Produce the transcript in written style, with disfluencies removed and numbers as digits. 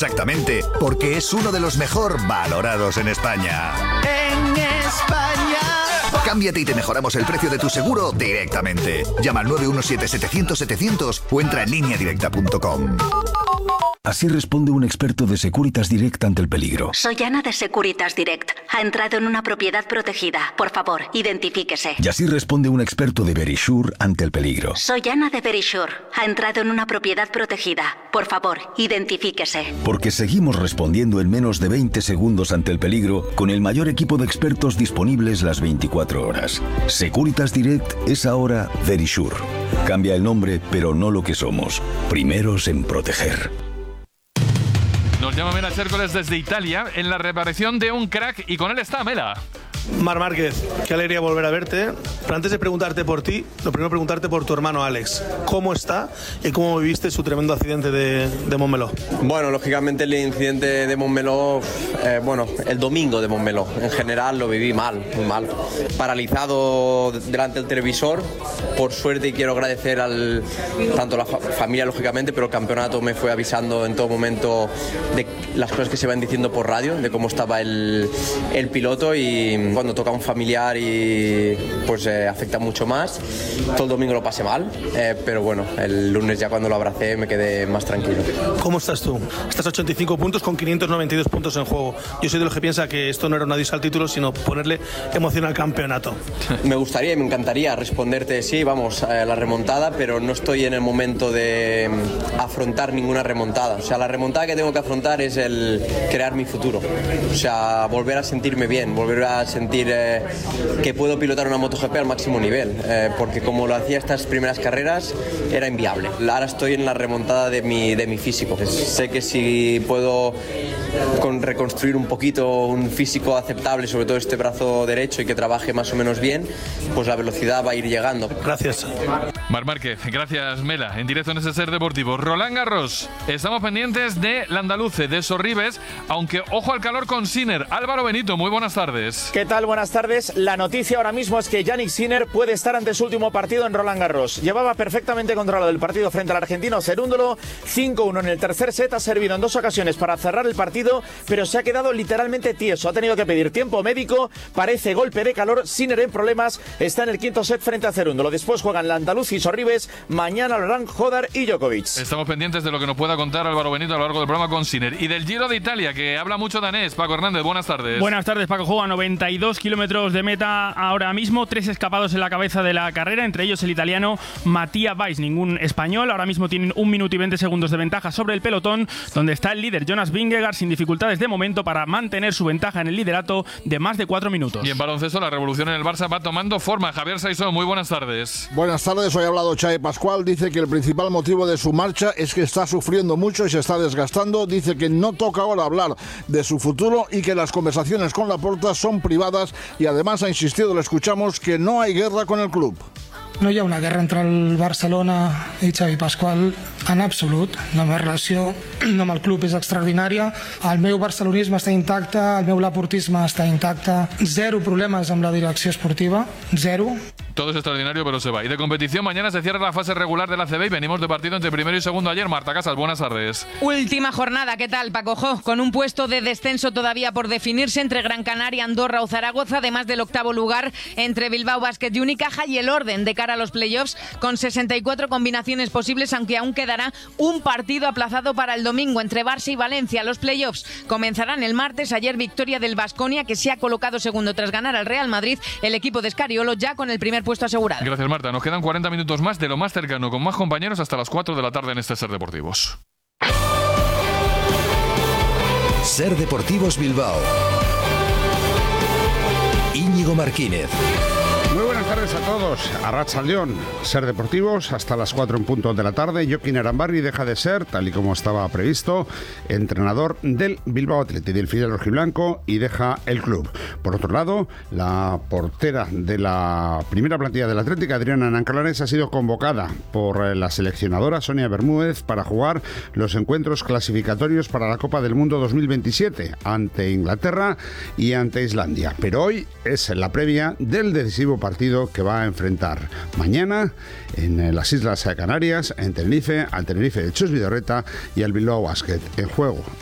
Exactamente, porque es uno de los mejor valorados en España. En España. Cámbiate y te mejoramos el precio de tu seguro directamente. Llama al 917-700-700 o entra en lineadirecta.com. Así responde un experto de Securitas Direct ante el peligro. Soy Ana de Securitas Direct. Ha entrado en una propiedad protegida. Por favor, identifíquese. Y así responde un experto de Verisure ante el peligro. Soy Ana de Verisure. Ha entrado en una propiedad protegida. Por favor, identifíquese. Porque seguimos respondiendo en menos de 20 segundos ante el peligro con el mayor equipo de expertos disponibles las 24 horas. Securitas Direct es ahora Verisure. Cambia el nombre, pero no lo que somos. Primeros en proteger. Nos llama Mela Chércoles desde Italia en la reaparición de un crack y con él está Mela. Mar Márquez, qué alegría volver a verte. Pero antes de preguntarte por ti, lo primero preguntarte por tu hermano Alex. ¿Cómo está y cómo viviste su tremendo accidente de Montmeló? Bueno, lógicamente el incidente de Montmeló, el domingo de Montmeló, en general lo viví mal, muy mal. Paralizado delante del televisor. Por suerte, y quiero agradecer tanto a la familia, lógicamente, pero el campeonato me fue avisando en todo momento de las cosas que se van diciendo por radio, de cómo estaba el piloto, y cuando toca a un familiar y pues afecta mucho más. Todo el domingo lo pasé mal, pero bueno, el lunes ya cuando lo abracé me quedé más tranquilo. ¿Cómo estás tú? Estás a 85 puntos con 592 puntos en juego. Yo soy de los que piensa que esto no era un adiós al título, sino ponerle emoción al campeonato. Me gustaría y me encantaría responderte sí, vamos, la remontada, pero no estoy en el momento de afrontar ninguna remontada. O sea, la remontada que tengo que afrontar es el crear mi futuro. O sea, volver a sentirme bien, volver a sentir que puedo pilotar una MotoGP al máximo nivel, porque como lo hacía estas primeras carreras era inviable. Ahora estoy en la remontada de mi físico. Sé que si puedo reconstruir un poquito un físico aceptable, sobre todo este brazo derecho, y que trabaje más o menos bien, pues la velocidad va a ir llegando. Gracias. Mar Márquez, gracias Mela, en directo en ese Ser Deportivo. Roland Garros, estamos pendientes de Landaluce, de Sorribes, aunque ojo al calor con Sinner. Álvaro Benito, muy buenas tardes. ¿Qué tal? Buenas tardes. La noticia ahora mismo es que Jannik Sinner puede estar ante su último partido en Roland Garros. Llevaba perfectamente controlado el partido frente al argentino Cerúndolo, 5-1 en el tercer set, ha servido en 2 ocasiones para cerrar el partido, pero se ha quedado literalmente tieso. Ha tenido que pedir tiempo médico, parece golpe de calor. Sinner en problemas, está en el quinto set frente a Cerúndolo. Después juegan Landaluz y Sorribes, mañana lo harán Hodar y Djokovic. Estamos pendientes de lo que nos pueda contar Álvaro Benito a lo largo del programa con Sinner. Y del Giro de Italia, que habla mucho danés. Paco Hernández, buenas tardes. Buenas tardes, Paco. Juega 92 kilómetros de meta ahora mismo, 3 escapados en la cabeza de la carrera, entre ellos el italiano Mattia Weiss, ningún español. Ahora mismo tienen 1 minuto y 20 segundos de ventaja sobre el pelotón, donde está el líder Jonas Vingegaard sin dificultades de momento para mantener su ventaja en el liderato de más de 4 minutos. Y en baloncesto, la revolución en el Barça va tomando forma. Javier Saizó, muy buenas tardes. Buenas tardes, hoy ha hablado Xavi Pascual. Dice que el principal motivo de su marcha es que está sufriendo mucho y se está desgastando. Dice que no toca ahora hablar de su futuro y que las conversaciones con Laporta son privadas, y además ha insistido, lo escuchamos, que no hay guerra con el club. No hi ha una guerra entre el Barcelona i Xavi Pascual en absolut. La meva relació amb el club és extraordinària. El meu barcelonisme està intacte, el meu laportisme està intacte. Zero problemes amb la direcció esportiva, zero. Todo es extraordinario, pero se va. Y de competición, mañana se cierra la fase regular de la ACB y venimos de partido entre primero y segundo ayer. Marta Casas, buenas tardes. Última jornada, ¿qué tal, Paco Jo? Con un puesto de descenso todavía por definirse entre Gran Canaria, Andorra o Zaragoza, además del octavo lugar entre Bilbao Basket y Unicaja, y el orden de cara a los playoffs con 64 combinaciones posibles, aunque aún quedará un partido aplazado para el domingo entre Barça y Valencia. Los playoffs comenzarán el martes. Ayer victoria del Baskonia, que se ha colocado segundo tras ganar al Real Madrid. El equipo de Scariolo ya con el primer puesto asegurado. Gracias, Marta. Nos quedan 40 minutos más de lo más cercano, con más compañeros hasta las 4 de la tarde en este Ser Deportivos. Ser Deportivos Bilbao. Íñigo Marquínez. Muy buenas tardes a todos. Arratsaldeón, Ser Deportivos, hasta las 4 en punto de la tarde. Jokin Arambarri deja de ser, tal y como estaba previsto, entrenador del Bilbao Athletic, del filial rojiblanco, y deja el club. Por otro lado, la portera de la primera plantilla del Athletic, Adriana Nancalares, ha sido convocada por la seleccionadora Sonia Bermúdez para jugar los encuentros clasificatorios para la Copa del Mundo 2027 ante Inglaterra y ante Islandia. Pero hoy es la previa del decisivo partido que va a enfrentar mañana en las Islas Canarias, en Tenerife, al Tenerife de Chus Vidorreta y al Bilbao Basket. En juego